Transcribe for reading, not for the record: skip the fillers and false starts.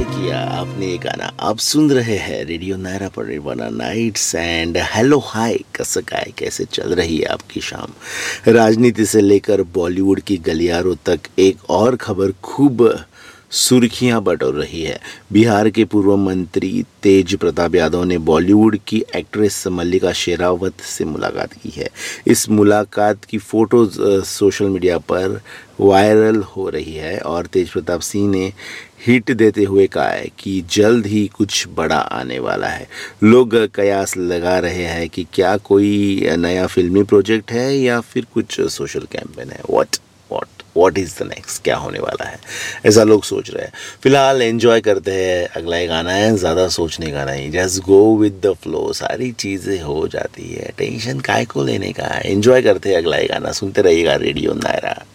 किया आपने ये गाना। आप सुन रहे हैं रेडियो नायरा पर nirvana nights and hello hi, कसं काय, कैसे चल रही है आपकी शाम। राजनीति से लेकर बॉलीवुड की गलियारों तक एक और खबर खूब सुर्खियां बटोर रही है। बिहार के पूर्व मंत्री तेज प्रताप यादव ने बॉलीवुड की एक्ट्रेस मल्लिका शेरावत से मुलाकात की है। इस मुलाकात की फोटोज सोशल मीडिया पर वायरल हो रही है और तेज प्रताप सिंह ने हिट देते हुए कहा है कि जल्द ही कुछ बड़ा आने वाला है। लोग कयास लगा रहे हैं कि क्या कोई नया फिल्मी प्रोजेक्ट है या फिर कुछ सोशल कैंपेन है। व्हाट इज़ द नेक्स्ट, क्या होने वाला है, ऐसा लोग सोच रहे हैं। फिलहाल एंजॉय करते हैं, अगला ही गाना है, ज़्यादा सोचने का नहीं, just go with the flow, सारी चीज़ें हो जाती है, टेंशन काय को लेने का। एंजॉय करते हैं, अगला ही गाना सुनते रहिएगा रेडियो नायरा।